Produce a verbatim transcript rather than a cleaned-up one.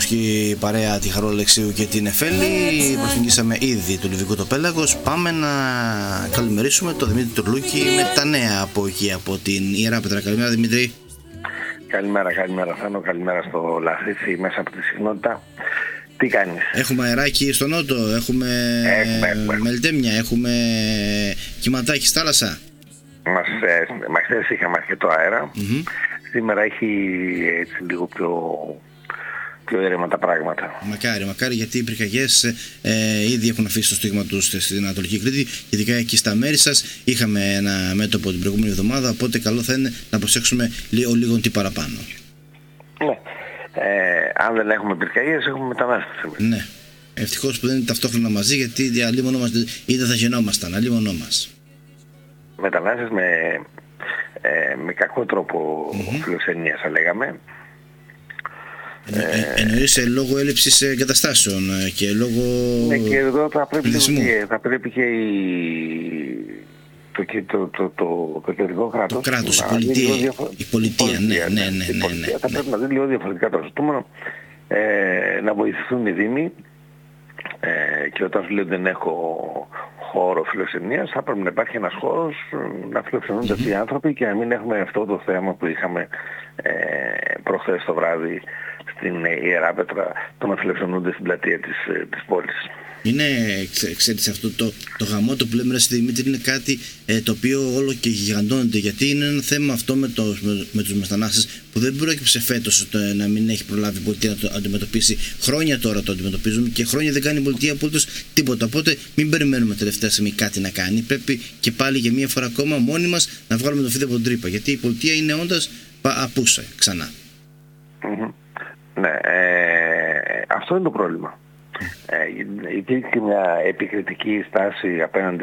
μουσική παρέα τη Χαρό Αλεξίου και την Εφέλη. Προσεγγίσαμε ήδη το Λιβικό το Πέλαγος. Πάμε να καλημερίσουμε τον Δημήτρη Τουρλούκη με τα νέα από εκεί, από την Ιεράπετρα. Καλημέρα Δημήτρη. Καλημέρα, καλημέρα Θάνο, καλημέρα στο Λαθίτσι μέσα από τη συχνότητα. Τι κάνεις? Έχουμε αεράκι στο νότο, έχουμε, έχουμε, έχουμε. μελτέμια, έχουμε κυματάκι στη θάλασσα. Μας, ε, χθες είχαμε αρκετό αέρα. Mm-hmm. Σήμερα έχει έτσι λίγο πιο, πιο ήρεμα τα πράγματα. Μακάρι, μακάρι, γιατί οι πυρκαγιές ε, ήδη έχουν αφήσει το στίγμα τους στην Ανατολική Κρήτη, ειδικά εκεί στα μέρη σας. Είχαμε ένα μέτωπο την προηγούμενη εβδομάδα, οπότε καλό θα είναι να προσέξουμε λίγο, λίγο τι παραπάνω. Ναι. Ε, αν δεν έχουμε πυρκαγιές, έχουμε μετανάστευση. Ναι. Ευτυχώς που δεν είναι ταυτόχρονα μαζί, γιατί αλλήμονό μας είτε θα γεννόμασταν, αλλήμονό μας. Μετανάστες με, ε, με κακό τρόπο mm-hmm. φιλοξενίας, θα λέγαμε. Ε, ε, εννοείς ε, λόγω έλλειψης εγκαταστάσεων και λόγω... Ναι, και εδώ θα πρέπει, και, θα πρέπει και η, το, το, το, το, το κεντρικό κράτος, το κράτος, η πολιτεία, διαφο... η πολιτεία, η πολιτεία, ναι, ναι, ναι, ναι, ναι, ναι, θα ναι. πρέπει να δει λίγο διαφορετικά το ζητούμενο, ε, να βοηθηθούν οι δήμοι, ε, και όταν σου λέει δεν έχω χώρο φιλοξενίας, θα πρέπει να υπάρχει ένας χώρος να φιλοξενούνται αυτοί οι άνθρωποι και να μην έχουμε αυτό το θέμα που είχαμε ε, προχθές το βράδυ στην Ιεράπετρα, το να φιλοξενούνται στην πλατεία της, της πόλης. Είναι, ξέρεις, αυτό το, το γαμότο που λέμε, ρε Δημήτρη, είναι κάτι ε, το οποίο όλο και γιγαντώνεται, γιατί είναι ένα θέμα αυτό με, το, με, με τους μετανάστες που δεν πρόκειψε φέτος το, να μην έχει προλάβει η πολιτεία να το αντιμετωπίσει. Χρόνια τώρα το αντιμετωπίζουμε και χρόνια δεν κάνει η πολιτεία απολύτως τίποτα. Οπότε μην περιμένουμε τελευταία στιγμή κάτι να κάνει. Πρέπει και πάλι για μία φορά ακόμα μόνοι μας να βγάλουμε το φίδι από την τρύπα, γιατί η πολιτεία είναι όντας απούσα ξανά. Mm-hmm. Ναι, ε, αυτό είναι το πρόβλημα. Ε, υπήρχε μια επικριτική στάση απέναντι